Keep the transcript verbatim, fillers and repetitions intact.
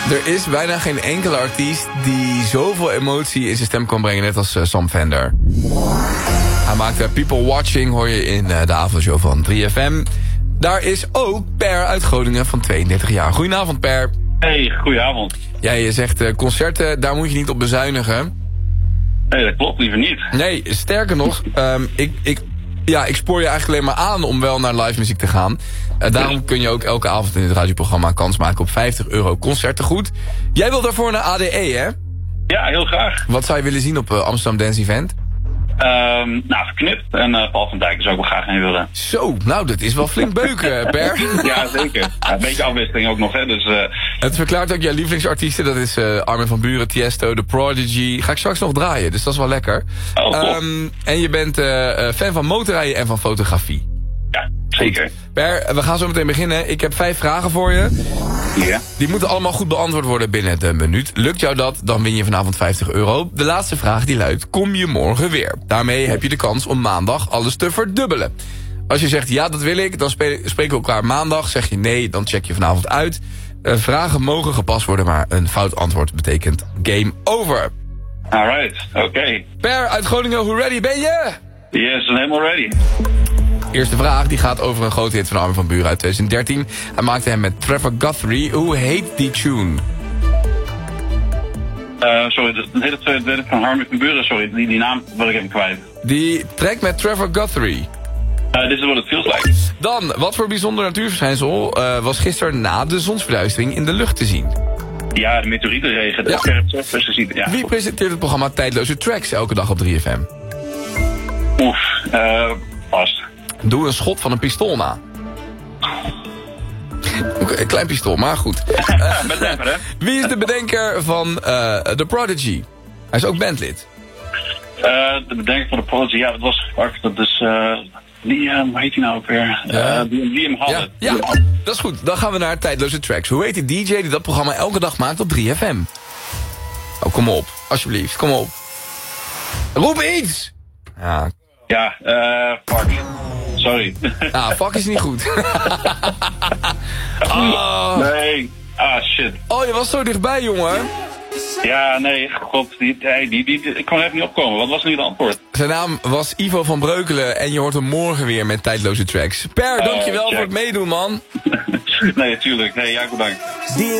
Er is bijna geen enkele artiest die zoveel emotie in zijn stem kan brengen, net als uh, Sam Fender. Hij maakte People Watching, hoor je in uh, de avondshow van drie F M. Daar is ook Per uit Groningen van tweeëndertig jaar. Goedenavond, Per. Hey, goedenavond. Jij ja, zegt uh, concerten, daar moet je niet op bezuinigen. Nee, dat klopt, liever niet. Nee, sterker nog, um, ik, ik, ja, ik spoor je eigenlijk alleen maar aan om wel naar live muziek te gaan. Uh, daarom kun je ook elke avond in het radioprogramma kans maken op vijftig euro concertengoed. Jij wilt daarvoor naar A D E, hè? Ja, heel graag. Wat zou je willen zien op uh, Amsterdam Dance Event? Um, nou, Verknipt en uh, Paul van Dijk zou ik wel graag heen willen. Zo, nou, dat is wel flink beuken, Per. Ja, zeker. Ja, een beetje afwisseling ook nog, hè. Dus, uh... Het verklaart ook jouw lievelingsartiesten. Dat is uh, Armin van Buuren, Tiesto, The Prodigy. Ga ik straks nog draaien, dus dat is wel lekker. Oh, um, en je bent uh, fan van motorrijden en van fotografie. Ja, zeker. Goed. Per, we gaan zo meteen beginnen. Ik heb vijf vragen voor je. Ja. Die moeten allemaal goed beantwoord worden binnen de minuut. Lukt jou dat, dan win je vanavond vijftig euro. De laatste vraag die luidt, kom je morgen weer? Daarmee heb je de kans om maandag alles te verdubbelen. Als je zegt ja, dat wil ik, dan spreken we elkaar maandag. Zeg je nee, dan check je vanavond uit. Uh, vragen mogen gepast worden, maar een fout antwoord betekent game over. Alright, oké. Okay. Per uit Groningen, hoe ready ben je? Yes, I'm helemaal ready. Eerste vraag, die gaat over een grote hit van Armin van Buuren uit twintig dertien. Hij maakte hem met Trevor Guthrie. Hoe heet die tune? Uh, sorry, de hele tweede van Armin van Buuren, sorry, die, die naam wil ik even kwijt. Die track met Trevor Guthrie. Uh, This is what it feels like. Dan, wat voor bijzonder natuurverschijnsel uh, was gisteren na de zonsverduistering in de lucht te zien? Ja, de meteorietenregen, de ja. sterrenstof gezien. Ja. Wie presenteert het programma Tijdloze Tracks elke dag op drie F M? Oef, uh, vast. Doe een schot van een pistool na. Okay, een klein pistool, maar goed. Uh, Met temper, hè? Wie is de bedenker van uh, The Prodigy? Hij is ook bandlid. Uh, de bedenker van The Prodigy, ja, dat was... Dat is... Uh, Liam, hoe heet hij nou ook weer? Ja. Uh, Liam Howlett. Ja, ja, dat is goed. Dan gaan we naar Tijdloze Tracks. Hoe heet de D J die dat programma elke dag maakt op drie F M? Oh, kom op. Alsjeblieft, kom op. Roep iets! Ja, ja uh, fuck. Sorry. Ah, fuck is niet goed. oh. Nee. Ah, shit. Oh, je was zo dichtbij, jongen. Ja, nee, god, die, die, die, die, ik kon er even niet opkomen. Wat was nu het antwoord? Zijn naam was Ivo van Breukelen en je hoort hem morgen weer met Tijdloze Tracks. Per, dankjewel uh, voor het meedoen, man. Nee, tuurlijk. Nee, ja, bedankt.